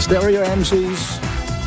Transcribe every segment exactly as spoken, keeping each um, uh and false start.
Stereo M C's.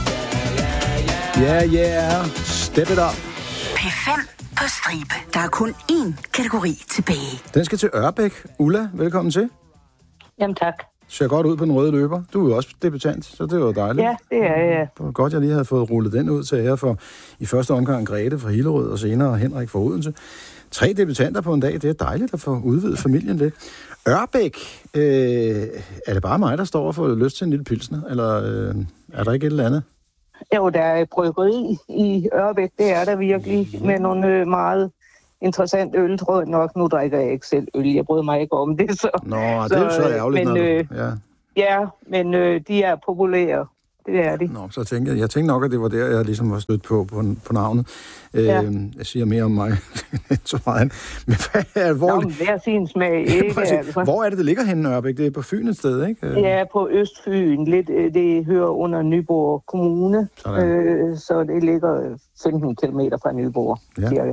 Yeah, yeah. Step it up. P fem på stribe. Der er kun én kategori tilbage. Den skal til Ørbæk. Ulla, velkommen til. Jamen tak. Ser godt ud på den røde løber. Du er jo også debutant, så det var dejligt. Ja, det er jeg. Det var godt, jeg lige havde fået rullet den ud til her for i første omgang Grete fra Hillerød og senere Henrik fra Odense. Tre debutanter på en dag, det er dejligt at få udvidet familien lidt. Ørbæk, øh, er det bare mig, der står og får lyst til en lille pilsner, eller øh, er der ikke et eller andet? Jo, der er et bryggeri i Ørbæk, det er der virkelig, med nogle øh, meget interessant øl, tror jeg nok. Nu drikker jeg ikke selv øl, jeg bryder mig ikke om det. Så, Nå, det er jo så ærgerligt, men, når øh, du... Ja, ja men øh, de er populære. Det er de. Nå, så tænker jeg, jeg tænkte nok, at det var der, jeg ligesom var stødt på, på, på navnet. Ja. Øh, jeg siger mere om mig, så meget. Men hvad er hvor... Nå, men hver sin smag, ikke? Altså. Hvor er det, det ligger henne, Ørbæk? Det er på Fyn et sted, ikke? Ja, på Østfyn. Lidt, det hører under Nyborg Kommune. Øh, så det ligger femten kilometer fra Nyborg, ja. cirka.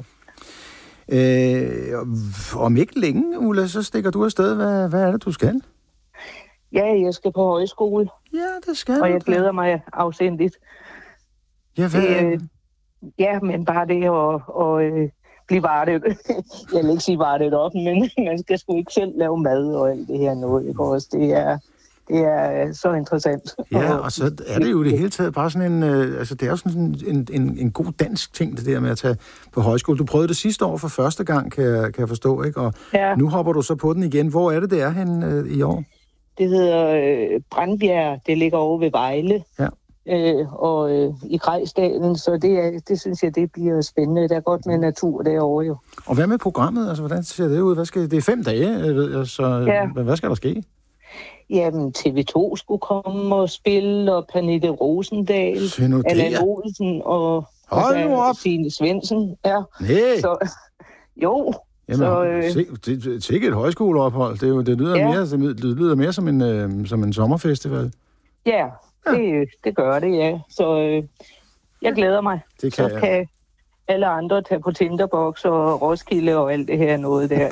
Øh, om ikke længe, Ulla, så stikker du afsted. Hvad, hvad er det, du skal? Ja, jeg skal på højskole. Ja, det skal Og du. jeg glæder mig afsindigt. Ja, hvad? Det, ja, men bare det at, at, at blive vartet. Jeg vil ikke sige vartet op, men man skal sgu ikke selv lave mad og alt det her noget. Ikke? Også det er, det er så interessant. Ja, og så er det jo det hele taget bare sådan en... Øh, altså, det er jo sådan en, en, en god dansk ting, det der med at tage på højskole. Du prøvede det sidste år for første gang, kan jeg, kan jeg forstå, ikke? Og ja. Nu hopper du så på den igen. Hvor er det, det er hen øh, i år? Det hedder øh, Brandbjerg. Det ligger over ved Vejle. Ja. Øh, og øh, i Grejsdalen, så det, er, det synes jeg, det bliver spændende. Der er godt med natur derovre jo. Og hvad med programmet? Altså, hvordan ser det ud? Hvad skal, det er fem dage, ved jeg, så ja. Hvad skal der ske? Jamen, T V to skulle komme og spille, og Pernille Rosendal, Allan Olsen og, og Signe Svendsen. Ja. Nej. Så, jo. Jamen, så, øh, se, det, det er ikke et højskoleophold. Det, er jo, det, lyder, ja. mere, det lyder mere som en, øh, som en sommerfestival. Ja, ja. Det, det gør det, ja. Så øh, jeg glæder mig. Det kan så jeg. kan alle andre tage på Tinderbox og Roskilde og alt det her noget der.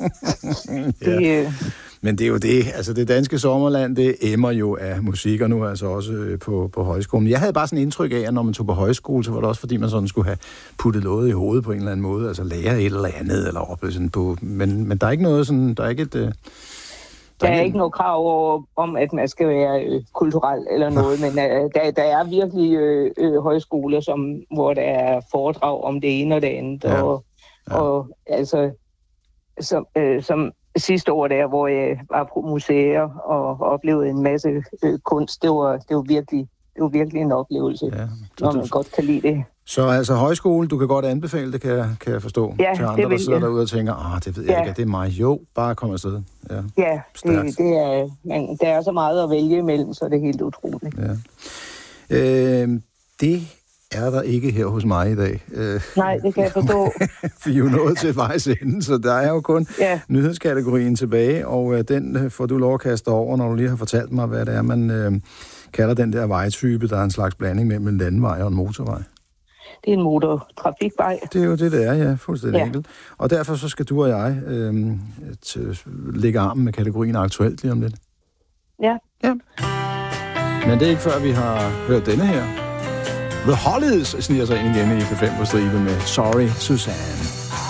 ja. det, øh, Men det er jo det, altså det danske sommerland, det emmer jo af musik, og nu altså også øh, på, på højskolen. Jeg havde bare sådan en indtryk af, at når man tog på højskole, så var det også fordi, man sådan skulle have puttet noget i hovedet på en eller anden måde, altså lære et eller andet, eller oppe sådan på, men, men der er ikke noget sådan, der er ikke et... Øh, der, der er ikke en... noget krav over, om, at man skal være øh, kulturel eller noget, men øh, der, der er virkelig øh, øh, højskoler, som, hvor der er foredrag om det ene og det andet, ja. og, ja. og altså, som... Øh, som sidste år der, hvor jeg var på museer og oplevede en masse øh, kunst, det var, det var virkelig, det var virkelig en oplevelse, ja, du, når man du... godt kan lide det. Så altså højskole, du kan godt anbefale det, kan jeg, kan jeg forstå, ja, til andre, der sidder jeg. derude og tænker, ah, det ved jeg ja. ikke, det er mig. Jo, bare kom afsted. Ja, ja det, det er, man, der er så meget at vælge imellem, så det er helt utroligt. Ja. Øh, det er der ikke her hos mig i dag. Nej, det kan jeg forstå. Vi er jo nået til vejs ende, så der er jo kun ja. nyhedskategorien tilbage, og øh, den får du lov at kaste over, når du lige har fortalt mig, hvad det er, man øh, kalder den der vejtype, der er en slags blanding mellem en landvej og en motorvej. Det er en motortrafikvej. Det er jo det, det er, ja. Fuldstændig ja. enkelt. Og derfor så skal du og jeg øh, til, lægge armen med kategorien aktuelt lige om lidt. Ja. Ja. Men det er ikke før, vi har hørt denne her. The Hollies sniger sig ind igen i P fem på stribe med Sorry, Suzanne.